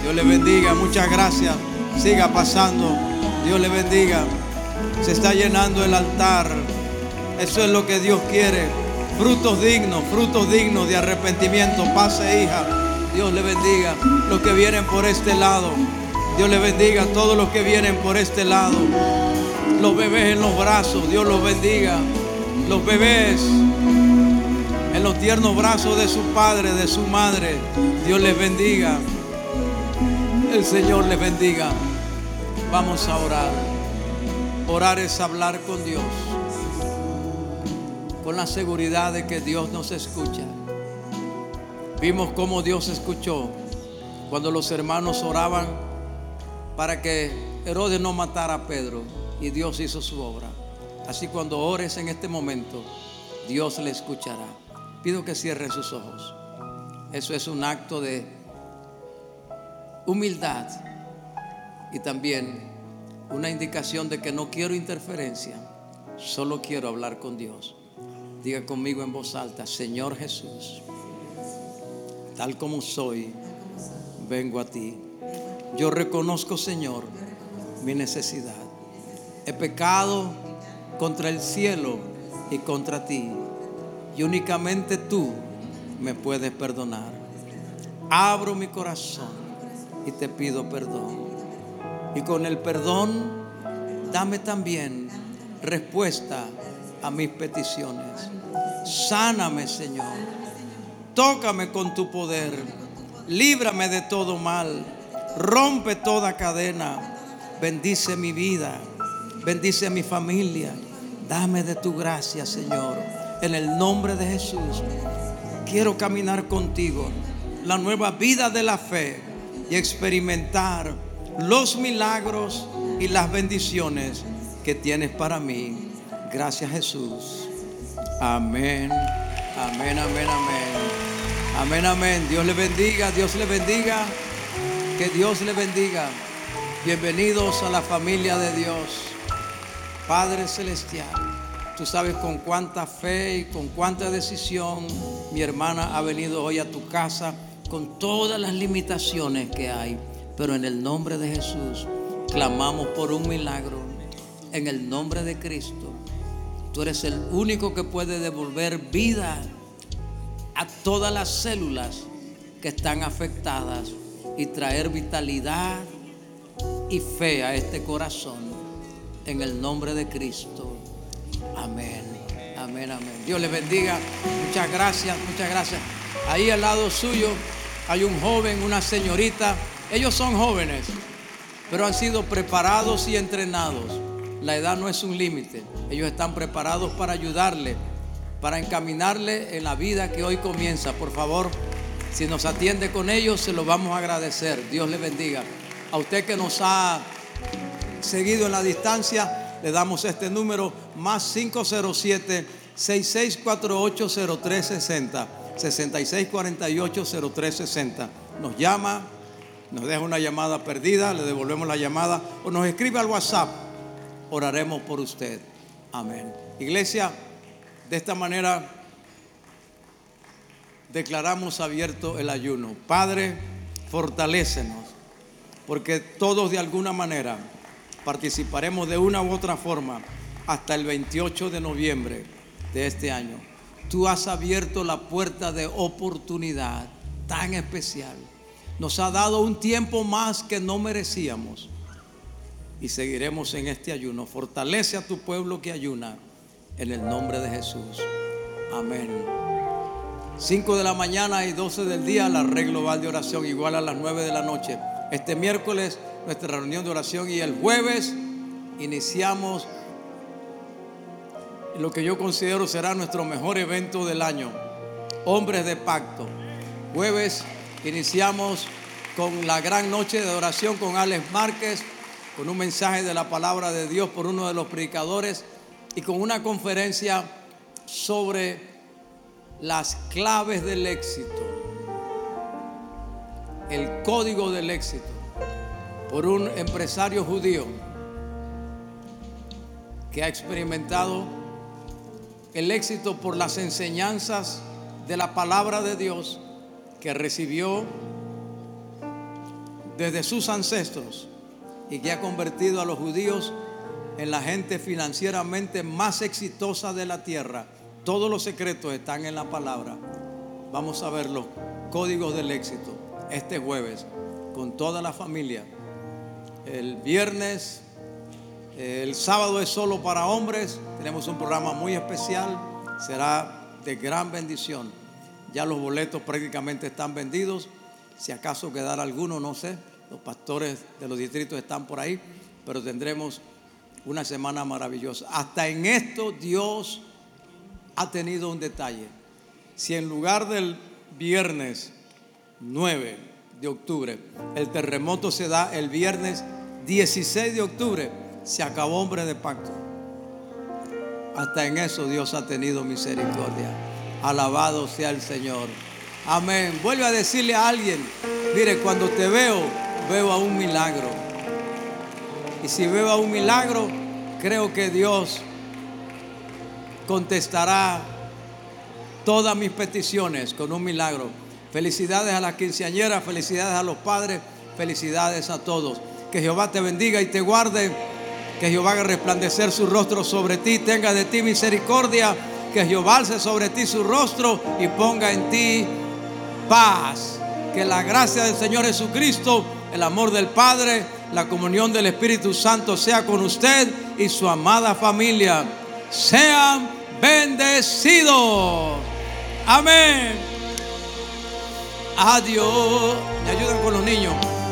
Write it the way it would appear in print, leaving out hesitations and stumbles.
Dios le bendiga. Muchas gracias. Siga pasando. Dios le bendiga. Se está llenando el altar. Eso es lo que Dios quiere. Frutos dignos de arrepentimiento. Pase, hija. Dios le bendiga. Los que vienen por este lado. Dios le bendiga a todos los que vienen por este lado. Los bebés en los brazos. Dios los bendiga. Los bebés en los tiernos brazos de su padre, de su madre. Dios les bendiga. El Señor les bendiga. Vamos a orar. Orar es hablar con Dios, con la seguridad de que Dios nos escucha. Vimos cómo Dios escuchó cuando los hermanos oraban para que Herodes no matara a Pedro, y Dios hizo su obra. Así cuando ores en este momento, Dios le escuchará. Pido que cierren sus ojos. Eso es un acto de humildad y también una indicación de que no quiero interferencia, solo quiero hablar con Dios. Diga conmigo en voz alta: Señor Jesús, tal como soy, vengo a ti. Yo reconozco, Señor, mi necesidad. He pecado contra el cielo y contra ti, y únicamente tú me puedes perdonar. Abro mi corazón y te pido perdón. Y con el perdón, dame también respuesta a mis peticiones. Sáname, Señor. Tócame con tu poder. Líbrame de todo mal. Rompe toda cadena. Bendice mi vida. Bendice a mi familia. Dame de tu gracia, Señor. En el nombre de Jesús, quiero caminar contigo la nueva vida de la fe y experimentar los milagros y las bendiciones que tienes para mí. Gracias, Jesús. Amén. Amén, amén, amén. Amén, amén. Dios le bendiga, Dios le bendiga. Que Dios le bendiga. Bienvenidos a la familia de Dios. Padre Celestial, tú sabes con cuánta fe y con cuánta decisión mi hermana ha venido hoy a tu casa, con todas las limitaciones que hay. Pero en el nombre de Jesús clamamos por un milagro. En el nombre de Cristo, tú eres el único que puede devolver vida a todas las células que están afectadas y traer vitalidad y fe a este corazón. En el nombre de Cristo. Amén. Amén, amén. Dios les bendiga. Muchas gracias, muchas gracias. Ahí al lado suyo hay un joven, una señorita. Ellos son jóvenes, pero han sido preparados y entrenados. La edad no es un límite. Ellos están preparados para ayudarle, para encaminarle en la vida que hoy comienza. Por favor, si nos atiende con ellos, se lo vamos a agradecer. Dios le bendiga. A usted que nos ha seguido en la distancia, le damos este número: más 507-6648-0360, 6648-0360. Nos llama, nos deja una llamada perdida, le devolvemos la llamada, o nos escribe al WhatsApp. Oraremos por usted. Amén. Iglesia, de esta manera declaramos abierto el ayuno. Padre, fortalécenos, porque todos de alguna manera participaremos de una u otra forma hasta el 28 de noviembre de este año. Tú has abierto la puerta de oportunidad tan especial. Nos ha dado un tiempo más que no merecíamos y seguiremos en este ayuno. Fortalece a tu pueblo que ayuna en el nombre de Jesús. Amén. 5 de la mañana y 12 del día la red global de oración, igual a las 9 de la noche. Este miércoles nuestra reunión de oración, y el jueves iniciamos lo que yo considero será nuestro mejor evento del año, Hombres de Pacto. Jueves iniciamos con la gran noche de oración con Alex Márquez, con un mensaje de la palabra de Dios por uno de los predicadores y con una conferencia sobre las claves del éxito, el código del éxito, por un empresario judío que ha experimentado el éxito por las enseñanzas de la palabra de Dios que recibió desde sus ancestros y que ha convertido a los judíos en la gente financieramente más exitosa de la tierra. Todos los secretos están en la palabra. Vamos a ver los códigos del éxito este jueves con toda la familia. El viernes, el sábado es solo para hombres. Tenemos un programa muy especial. Será de gran bendición. Ya los boletos prácticamente están vendidos. Si acaso quedara alguno, no sé. Los pastores de los distritos están por ahí. Pero tendremos una semana maravillosa. Hasta en esto Dios ha tenido un detalle. Si en lugar del viernes 9 de octubre el terremoto se da el viernes 16 de octubre, se acabó Hombre de Pacto. Hasta en eso Dios ha tenido misericordia. Alabado sea el Señor. Amén. Vuelve a decirle a alguien: mire, cuando te veo, veo a un milagro. Y si veo a un milagro, creo que Dios contestará todas mis peticiones con un milagro. Felicidades a las quinceañeras, felicidades a los padres, felicidades a todos. Que Jehová te bendiga y te guarde. Que Jehová haga resplandecer su rostro sobre ti, tenga de ti misericordia. Que Jehová alce sobre ti su rostro y ponga en ti paz. Que la gracia del Señor Jesucristo, el amor del Padre, la comunión del Espíritu Santo sea con usted y su amada familia. Sean bendecidos. Amén. Adiós. Me ayudan con los niños.